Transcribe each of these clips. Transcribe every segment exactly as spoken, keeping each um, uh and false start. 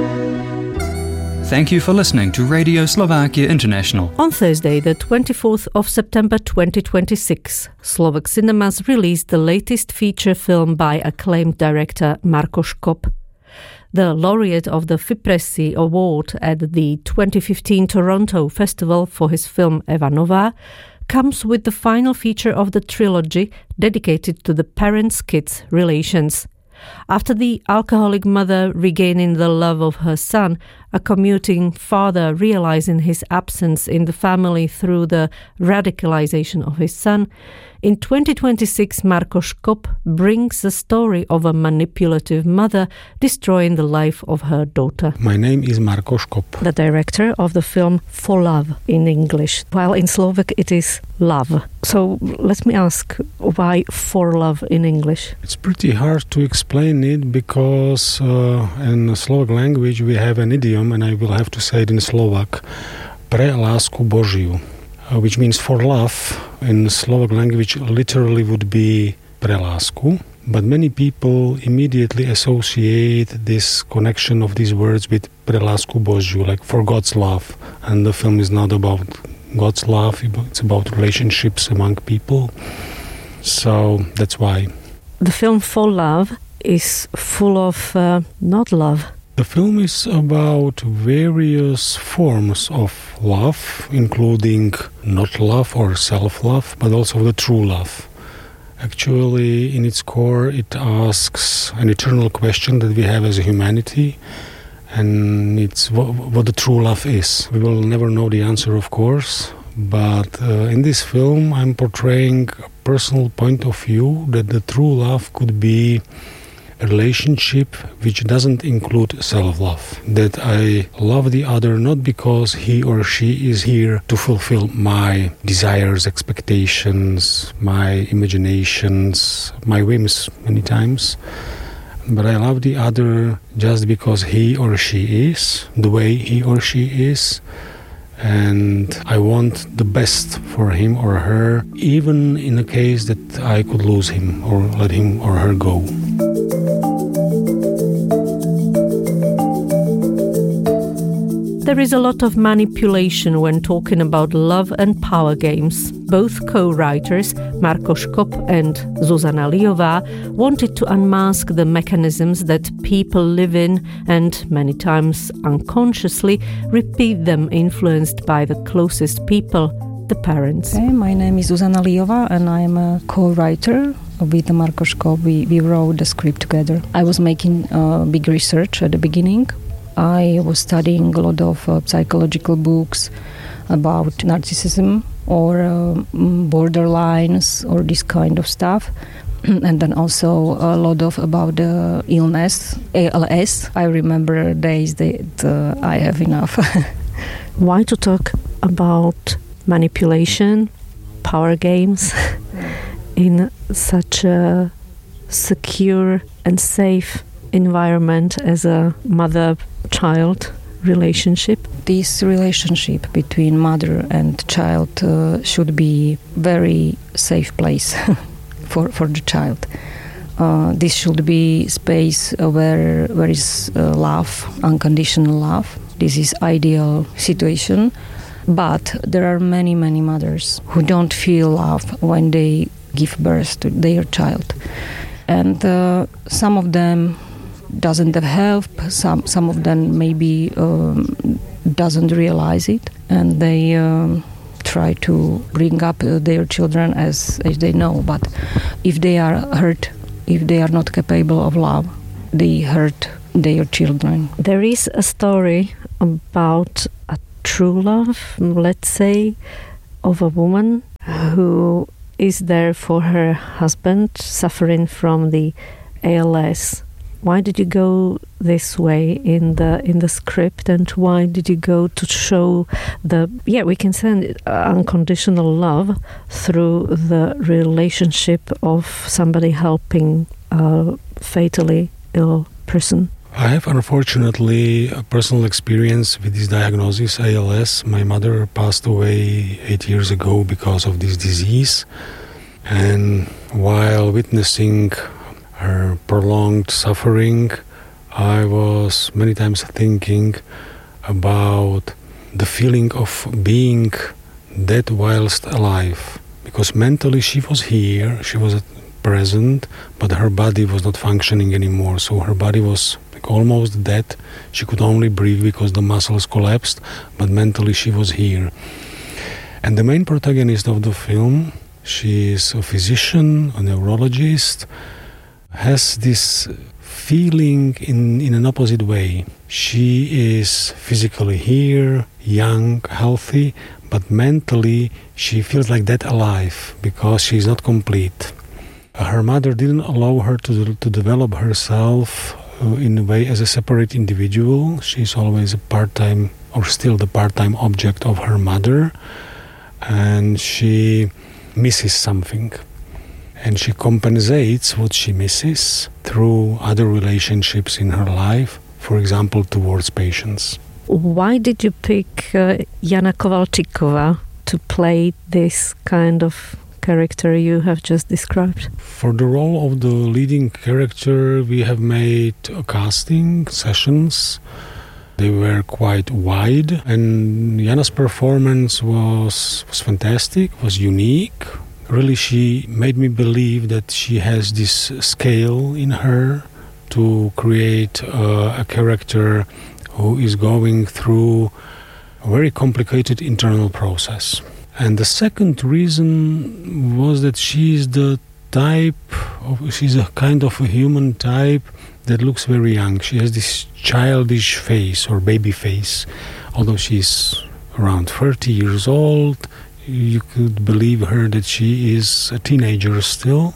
Thank you for listening to Radio Slovakia International. On Thursday, the twenty-fourth of September twenty twenty-six, Slovak cinemas released the latest feature film by acclaimed director Marko Škop. The laureate of the Fipressi Award at the twenty fifteen Toronto Festival for his film Eva Nová comes with the final feature of the trilogy dedicated to the parents-kids relations. After the alcoholic mother regaining the love of her son, a commuting father realizing his absence in the family through the radicalization of his son, in twenty twenty-six Marko Škop brings the story of a manipulative mother destroying the life of her daughter. My name is Marko Škop. The director of the film For Love in English, while in Slovak it is Love. So let me ask, why For Love in English? It's pretty hard to explain it because uh, in the Slovak language we have an idiom, and I will have to say it in Slovak, pre lásku Božiu, uh, which means for love. In Slovak language literally would be pre lásku, but many people immediately associate this connection of these words with pre lásku Božiu, like for God's love. And the film is not about God's love, it's about relationships among people. So that's why. The film For Love is full of uh, not love. The film is about various forms of love, including not love or self-love, but also the true love. Actually, in its core, it asks an eternal question that we have as a humanity, and it's what, what the true love is. We will never know the answer, of course, but uh, in this film, I'm portraying a personal point of view that the true love could be a relationship which doesn't include self-love. That I love the other not because he or she is here to fulfill my desires, expectations, my imaginations, my whims many times, but I love the other just because he or she is, the way he or she is, and I want the best for him or her, even in a case that I could lose him or let him or her go. There is a lot of manipulation when talking about love and power games. Both co-writers, Marko Škop and Zuzana Liová, wanted to unmask the mechanisms that people live in and, many times unconsciously, repeat them influenced by the closest people, the parents. Okay, my name is Zuzana Liová and I am a co-writer. With Marko Škop, we, we wrote the script together. I was making uh, big research at the beginning. I was studying a lot of uh, psychological books about narcissism or uh, borderlines or this kind of stuff. And then also a lot of about the illness, A L S. I remember days that uh, I have enough. Why to talk about manipulation, power games in such a secure and safe environment as a mother-child relationship? This relationship between mother and child uh, should be very safe place for, for the child. Uh, this should be space where there is uh, love, unconditional love. This is ideal situation. But there are many, many mothers who don't feel love when they give birth to their child. And uh, some of them doesn't have help, some some of them maybe um, doesn't realize it, and they um, try to bring up uh, their children as, as they know. But if they are hurt, if they are not capable of love, they hurt their children. There is a story about a true love, let's say, of a woman who is there for her husband suffering from the A L S. Why did you go this way in the in the script, and why did you go to show the, yeah, we can say unconditional love through the relationship of somebody helping a fatally ill person? I have unfortunately a personal experience with this diagnosis, A L S. My mother passed away eight years ago because of this disease, and while witnessing her prolonged suffering, I was many times thinking about the feeling of being dead whilst alive. Because mentally she was here, she was present, but her body was not functioning anymore. So her body was like almost dead. She could only breathe because the muscles collapsed, but mentally she was here. And the main protagonist of the film, she is a physician, a neurologist, has this feeling in, in an opposite way. She is physically here, young, healthy, but mentally she feels like that alive because she is not complete. Her mother didn't allow her to, to develop herself uh, in a way as a separate individual. She's always a part-time, or still the part-time object of her mother, and she misses something. And she compensates what she misses through other relationships in her life, for example, towards patients. Why did you pick uh, Jana Kovalčíková to play this kind of character you have just described? For the role of the leading character, we have made a casting sessions. They were quite wide, and Jana's performance was, was fantastic, was unique. Really, she made me believe that she has this scale in her to create uh, a character who is going through a very complicated internal process. And the second reason was that she is the type of, she's a kind of a human type that looks very young. She has this childish face or baby face. Although she's around thirty years old, you could believe her that she is a teenager still.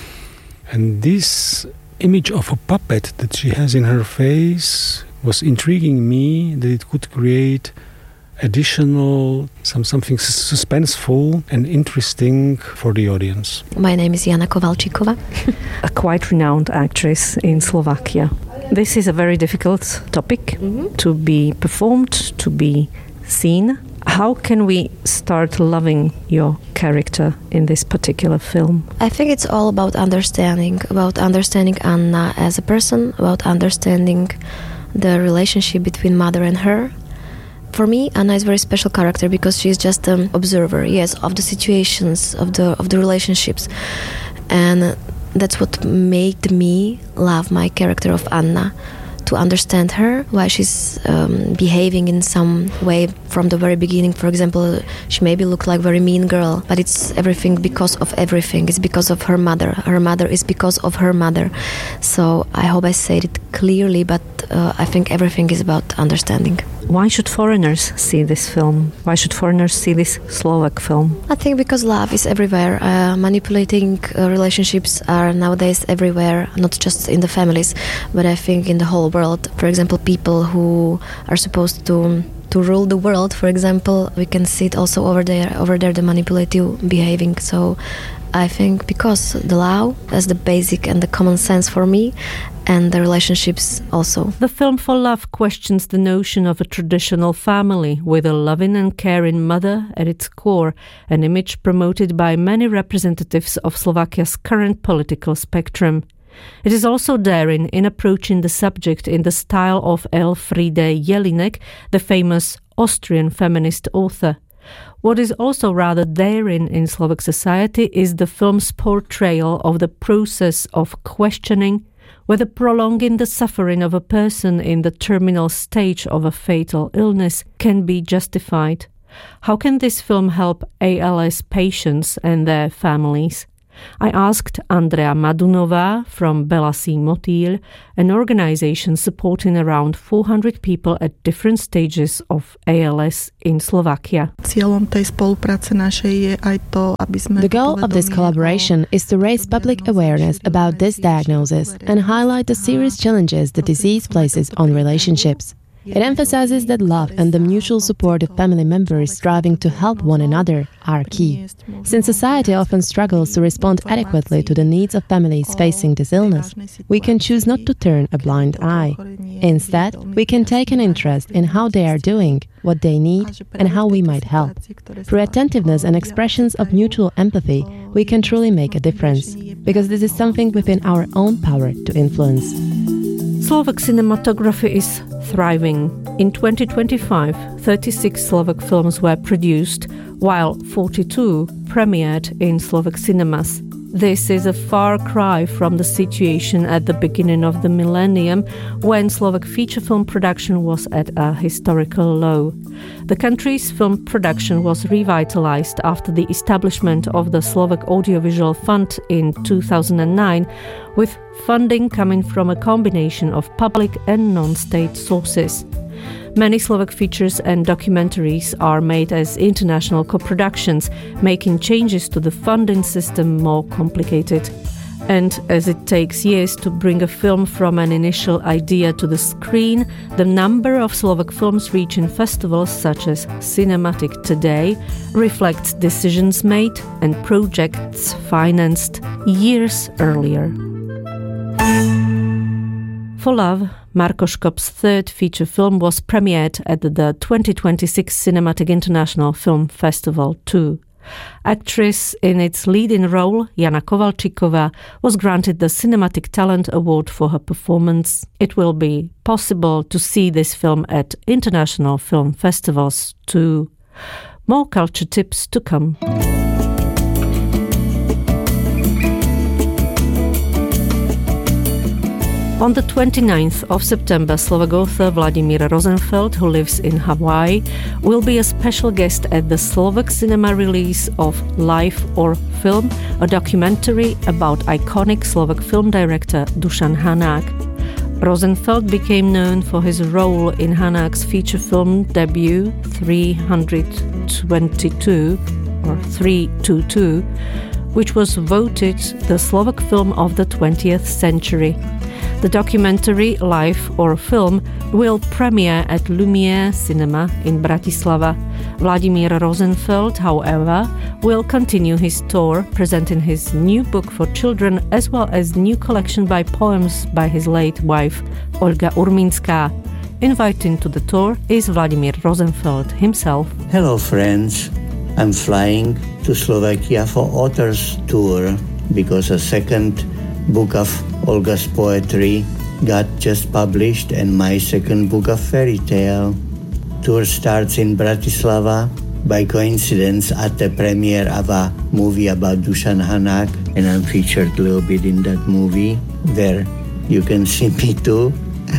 And this image of a puppet that she has in her face was intriguing me, that it could create additional, some something suspenseful and interesting for the audience. My name is Jana Kovalčíková. A quite renowned actress in Slovakia. This is a very difficult topic mm-hmm. to be performed, to be seen. How can we start loving your character in this particular film? I think it's all about understanding, about understanding Anna as a person, about understanding the relationship between mother and her. For me, Anna is a very special character because she's just an observer, yes, of the situations, of the of the relationships. And that's what made me love my character of Anna. To understand her, why she's um, behaving in some way from the very beginning. For example, she maybe looked like a very mean girl, but it's everything because of everything. It's because of her mother. Her mother is because of her mother. So I hope I said it clearly, but uh, I think everything is about understanding. Why should foreigners see this film? Why should foreigners see this Slovak film? I think because love is everywhere. Uh, manipulating uh, relationships are nowadays everywhere, not just in the families, but I think in the whole world. For example, people who are supposed to to rule the world, for example, we can see it also over there, over there, the manipulative behaving. So I think because the law is the basic and the common sense for me, and the relationships also. The film For Love questions the notion of a traditional family with a loving and caring mother at its core, an image promoted by many representatives of Slovakia's current political spectrum. It is also daring in approaching the subject in the style of Elfriede Jelinek, the famous Austrian feminist author. What is also rather daring in Slovak society is the film's portrayal of the process of questioning whether prolonging the suffering of a person in the terminal stage of a fatal illness can be justified. How can this film help A L S patients and their families? I asked Andrea Madunová from Belasí Motýl, an organization supporting around four hundred people at different stages of A L S in Slovakia. The goal of this collaboration is to raise public awareness about this diagnosis and highlight the serious challenges the disease places on relationships. It emphasizes that love and the mutual support of family members striving to help one another are key. Since society often struggles to respond adequately to the needs of families facing this illness, we can choose not to turn a blind eye. Instead, we can take an interest in how they are doing, what they need, and how we might help. Through attentiveness and expressions of mutual empathy, we can truly make a difference, because this is something within our own power to influence. Slovak cinematography is thriving. In twenty twenty-five, thirty-six Slovak films were produced, while forty-two premiered in Slovak cinemas. This is a far cry from the situation at the beginning of the millennium, when Slovak feature film production was at a historical low. The country's film production was revitalized after the establishment of the Slovak Audiovisual Fund in two thousand nine, with funding coming from a combination of public and non-state sources. Many Slovak features and documentaries are made as international co-productions, making changes to the funding system more complicated. And as it takes years to bring a film from an initial idea to the screen, the number of Slovak films reaching festivals such as Cinematic Today reflects decisions made and projects financed years earlier. For Love, Marcos Kop's third feature film was premiered at the twenty twenty-six Cinematic International Film Festival too. Actress in its leading role, Jana Kovalčíková, was granted the Cinematic Talent Award for her performance. It will be possible to see this film at international film festivals too. More culture tips to come. On the twenty-ninth of September, Slovak author Vladimír Rosenfeld, who lives in Hawaii, will be a special guest at the Slovak cinema release of Life or Film, a documentary about iconic Slovak film director Dušan Hanák. Rosenfeld became known for his role in Hanák's feature film debut three twenty-two or three twenty-two, which was voted the Slovak film of the twentieth century. The documentary Life or Film will premiere at Lumiere Cinema in Bratislava. Vladimír Rosenfeld, however, will continue his tour, presenting his new book for children as well as new collection by poems by his late wife, Olga Urminská. Inviting to the tour is Vladimír Rosenfeld himself. Hello friends, I'm flying to Slovakia for Authors Tour because a second book of Olga's poetry got just published and my second book of fairy tale. Tour starts in Bratislava by coincidence at the premiere of a movie about Dušan Hanák, and I'm featured a little bit in that movie where you can see me too.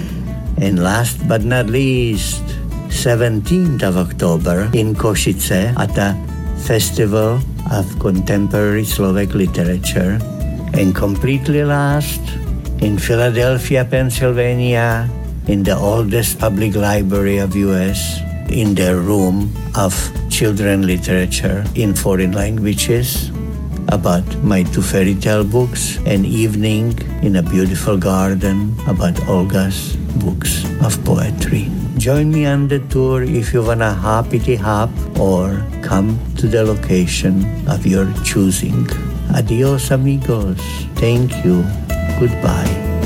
And last but not least, seventeenth of October in Košice at the Festival of Contemporary Slovak Literature. And completely last, in Philadelphia, Pennsylvania, in the oldest public library of U S, in the room of children literature in foreign languages, about my two fairy tale books, an evening in a beautiful garden about Olga's books of poetry. Join me on the tour if you wanna hoppity hop or come to the location of your choosing. Adios amigos. Thank you. Goodbye.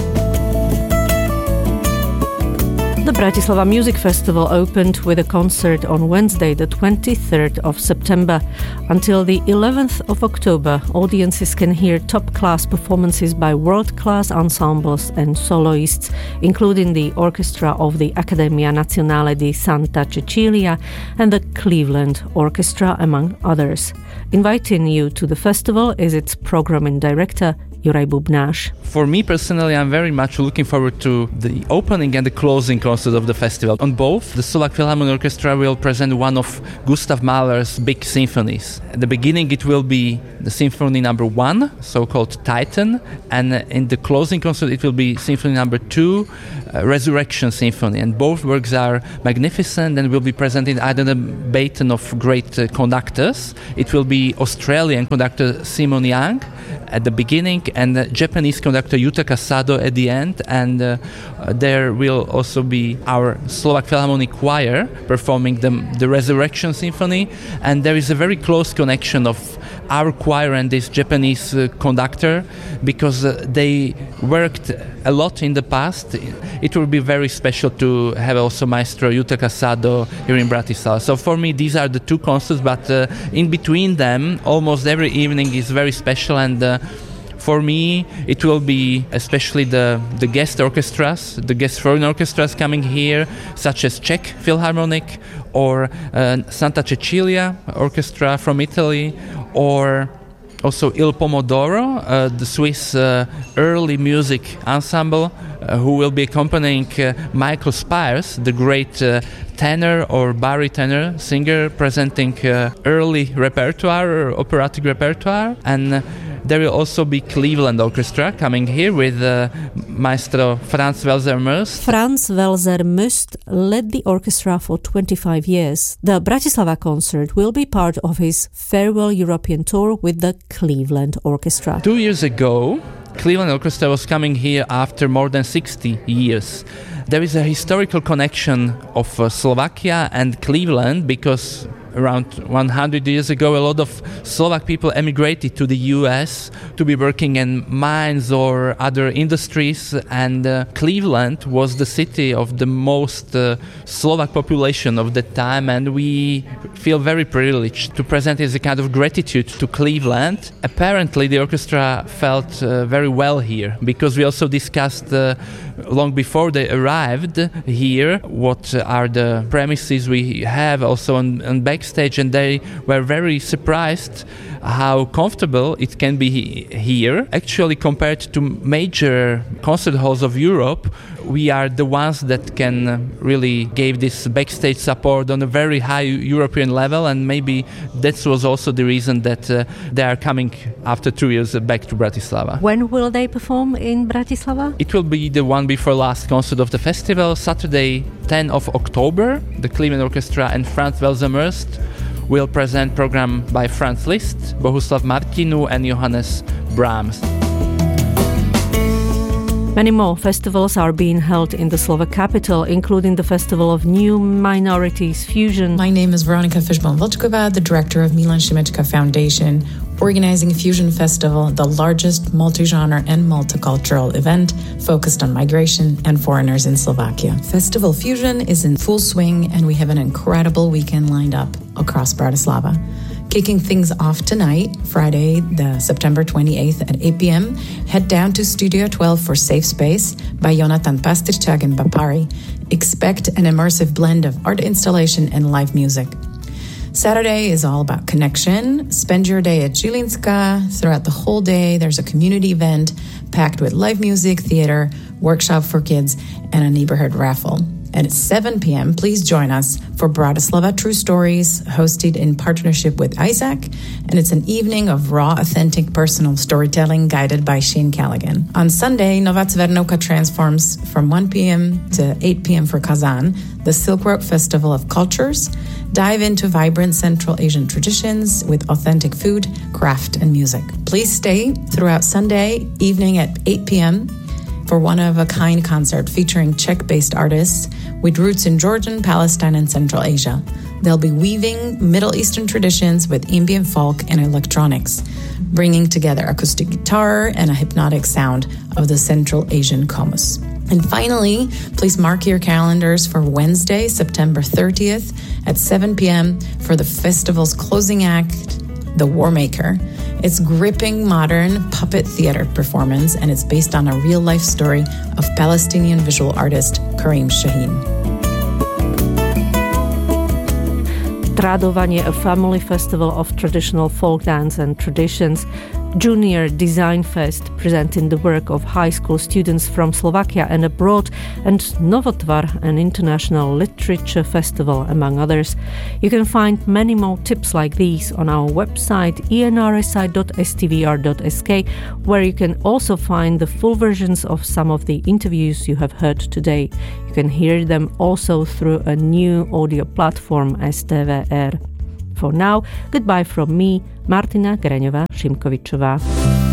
The Bratislava Music Festival opened with a concert on Wednesday, the twenty-third of September. Until the eleventh of October, audiences can hear top-class performances by world-class ensembles and soloists, including the orchestra of the Accademia Nazionale di Santa Cecilia and the Cleveland Orchestra, among others. Inviting you to the festival is its programming director, Juraj Bubnáš. For me personally, I'm very much looking forward to the opening and the closing concert of the festival. On both, the Slovak Philharmonic Orchestra will present one of Gustav Mahler's big symphonies. At the beginning, it will be the Symphony Number One, so-called Titan, and in the closing concert, it will be Symphony Number Two, uh, Resurrection Symphony. And both works are magnificent and will be presented under the baton of great uh, conductors. It will be Australian conductor Simon Young at the beginning and the Japanese conductor Yuta Kasado at the end, and uh, there will also be our Slovak Philharmonic Choir performing the, the Resurrection Symphony, and there is a very close connection of our choir and this Japanese uh, conductor because uh, they worked a lot in the past. It will be very special to have also Maestro Yuta Kasado here in Bratislava. So for me, these are the two concerts, but uh, in between them, almost every evening is very special, and uh, For me, it will be especially the, the guest orchestras, the guest foreign orchestras coming here, such as Czech Philharmonic or uh, Santa Cecilia Orchestra from Italy, or also Il Pomodoro, uh, the Swiss uh, early music ensemble, uh, who will be accompanying uh, Michael Spires, the great uh, tenor or baritone singer, presenting uh, early repertoire or operatic repertoire. And uh, there will also be Cleveland Orchestra coming here with uh, Maestro Franz Welser-Möst. Franz Welser-Möst led the orchestra for twenty-five years. The Bratislava concert will be part of his farewell European tour with the Cleveland Orchestra. Two years ago, Cleveland Orchestra was coming here after more than sixty years. There is a historical connection of uh, Slovakia and Cleveland because around one hundred years ago, a lot of Slovak people emigrated to the U S to be working in mines or other industries, and uh, Cleveland was the city of the most uh, Slovak population of that time, and we feel very privileged to present as a kind of gratitude to Cleveland. Apparently, the orchestra felt uh, very well here, because we also discussed uh, long before they arrived here what are the premises we have also on, on backstage, and they were very surprised how comfortable it can be he- here. Actually, compared to major concert halls of Europe, we are the ones that can really give this backstage support on a very high European level, and maybe that was also the reason that uh, they are coming after two years back to Bratislava. When will they perform in Bratislava? It will be the one before last concert of the festival, Saturday, tenth of October. The Cleveland Orchestra and Franz Welser-Möst will present program by Franz Liszt, Bohuslav Martinu and Johannes Brahms. Many more festivals are being held in the Slovak capital, including the Festival of New Minorities Fusion. My name is Veronika Fishbon-Volchkova, the director of Milan Šimečka Foundation, organizing Fusion Festival, the largest multi-genre and multicultural event focused on migration and foreigners in Slovakia. Festival Fusion is in full swing, and we have an incredible weekend lined up across Bratislava. Kicking things off tonight, Friday, the September twenty-eighth at eight p.m., head down to Studio twelve for Safe Space by Jonathan Pastirčák and Bapari. Expect an immersive blend of art installation and live music. Saturday is all about connection. Spend your day at Žilinska. Throughout the whole day, there's a community event packed with live music, theater, workshop for kids, and a neighborhood raffle. And at seven p.m., please join us for Bratislava True Stories, hosted in partnership with Isaac. And it's an evening of raw, authentic, personal storytelling guided by Shane Callaghan. On Sunday, Nova Cvernovka transforms from one p.m. to eight p.m. for Kazan, the Silk Road Festival of Cultures. Dive into vibrant Central Asian traditions with authentic food, craft, and music. Please stay throughout Sunday evening at eight p.m. for one-of-a-kind concert featuring Czech-based artists with roots in Georgian, Palestine, and Central Asia. They'll be weaving Middle Eastern traditions with ambient folk and electronics, bringing together acoustic guitar and a hypnotic sound of the Central Asian komus. And finally, please mark your calendars for Wednesday, September thirtieth at seven p.m. for the festival's closing act, The Warmaker. It's gripping modern puppet theater performance, and it's based on a real-life story of Palestinian visual artist Karim Shaheen. Tradovanie, a family festival of traditional folk dance and traditions. Junior Design Fest, presenting the work of high school students from Slovakia and abroad, and Novotvar, an international literature festival, among others. You can find many more tips like these on our website e n r s i dot s t v r dot s k, where you can also find the full versions of some of the interviews you have heard today. You can hear them also through a new audio platform, S T V R. For now, goodbye from me, Martina Greňová-Šimkovičová.